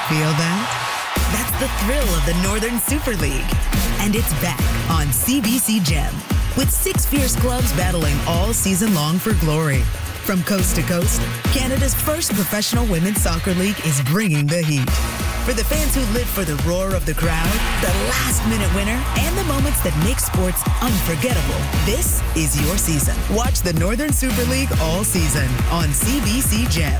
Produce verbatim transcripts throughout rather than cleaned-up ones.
Feel that? That's the thrill of the Northern Super League. And it's back on C B C Gem with six fierce clubs battling all season long for glory. From coast to coast, Canada's first professional women's soccer league is bringing the heat. For the fans who live for the roar of the crowd, the last-minute winner, and the moments that make sports unforgettable, this is your season. Watch the Northern Super League all season on C B C Gem.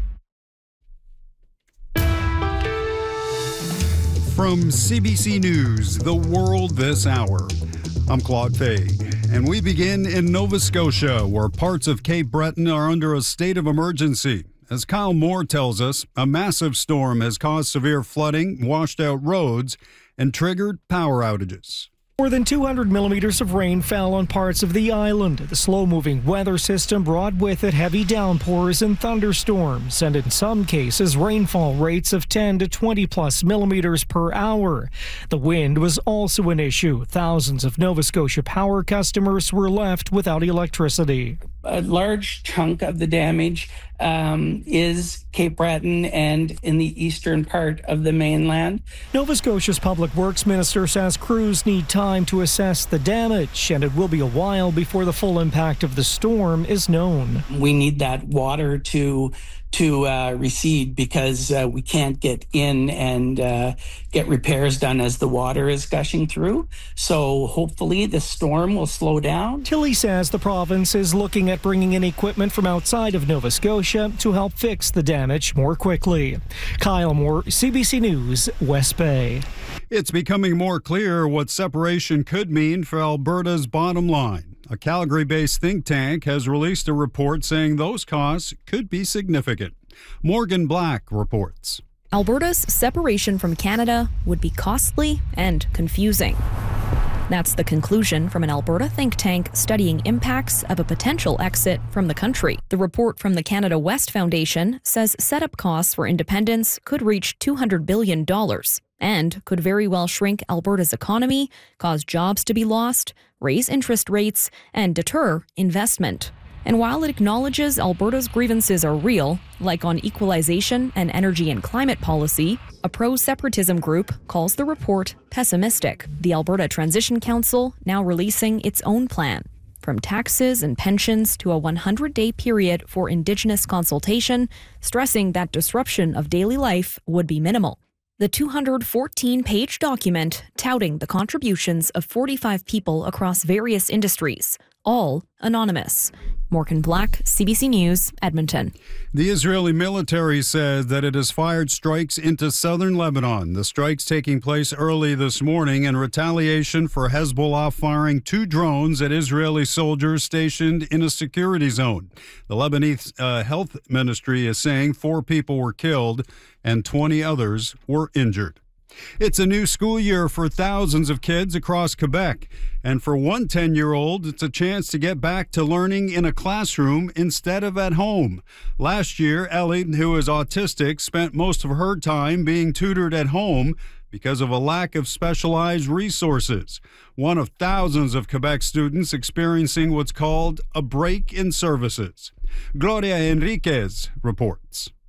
From C B C News, The World This Hour, I'm Claude Fay, and we begin in Nova Scotia, where parts of Cape Breton are under a state of emergency. As Kyle Moore tells us, a massive storm has caused severe flooding, washed out roads, and triggered power outages. More than two hundred millimeters of rain fell on parts of the island. The slow-moving weather system brought with it heavy downpours and thunderstorms, and in some cases, rainfall rates of ten to twenty plus millimeters per hour. The wind was also an issue. Thousands of Nova Scotia Power customers were left without electricity. A large chunk of the damage um, is Cape Breton and in the eastern part of the mainland. Nova Scotia's Public Works Minister says crews need time to assess the damage, and it will be a while before the full impact of the storm is known. We need that water to to uh, recede because uh, we can't get in and uh, get repairs done as the water is gushing through. So hopefully the storm will slow down. Tilly says the province is looking at bringing in equipment from outside of Nova Scotia to help fix the damage more quickly. Kyle Moore, C B C News, West Bay. It's becoming more clear what separation could mean for Alberta's bottom line. A Calgary-based think tank has released a report saying those costs could be significant. Morgan Black reports. Alberta's separation from Canada would be costly and confusing. That's the conclusion from an Alberta think tank studying impacts of a potential exit from the country. The report from the Canada West Foundation says setup costs for independence could reach two hundred billion dollars and could very well shrink Alberta's economy, cause jobs to be lost, raise interest rates, and deter investment. And while it acknowledges Alberta's grievances are real, like on equalization and energy and climate policy, a pro-separatism group calls the report pessimistic. The Alberta Transition Council now releasing its own plan, from taxes and pensions to a one hundred day period for Indigenous consultation, stressing that disruption of daily life would be minimal. The two hundred fourteen page document touting the contributions of forty-five people across various industries, all anonymous. Morgan Black, C B C News, Edmonton. The Israeli military says that it has fired strikes into southern Lebanon. The strikes taking place early this morning in retaliation for Hezbollah firing two drones at Israeli soldiers stationed in a security zone. The Lebanese uh, health ministry is saying four people were killed and twenty others were injured. It's a new school year for thousands of kids across Quebec. And for one ten-year-old, it's a chance to get back to learning in a classroom instead of at home. Last year, Ellie, who is autistic, spent most of her time being tutored at home because of a lack of specialized resources. One of thousands of Quebec students experiencing what's called a break in services. Gloria Enriquez reports.